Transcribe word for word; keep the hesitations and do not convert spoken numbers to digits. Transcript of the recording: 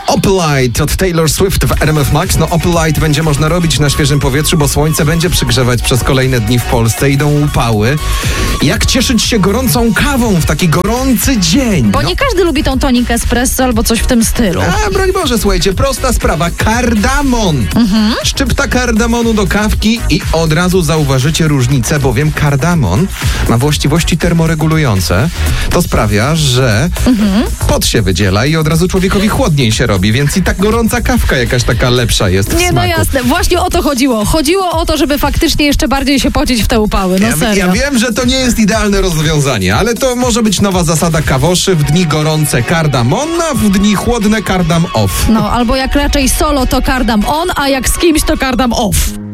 Opalite od Taylor Swift w R M F Max. No Opalite będzie można robić na świeżym powietrzu, bo słońce będzie przygrzewać przez kolejne dni w Polsce. Idą upały. Jak cieszyć się gorącą kawą w taki gorący dzień? Bo no. nie każdy lubi tą tonic espresso albo coś w tym stylu. A, broń Boże, słuchajcie, prosta sprawa. Kardamon. Mhm. Szczypta kardamonu do kawki i od razu zauważycie różnicę, bowiem kardamon ma właściwości termoregulujące. To sprawia, że mhm. pot się wydziela i od razu człowiekowi chłodniej się robi, więc i tak gorąca kawka jakaś taka lepsza jest w Nie, smaku. no jasne. Właśnie o to chodziło. Chodziło o to, żeby faktycznie jeszcze bardziej się pocić w te upały. No Ja, serio. ja wiem, że to nie jest idealne rozwiązanie, ale to może być nowa zasada kawoszy. W dni gorące kardamon, a w dni chłodne kardam off. No, albo jak raczej solo to kardam on, a jak z kimś to kardam off.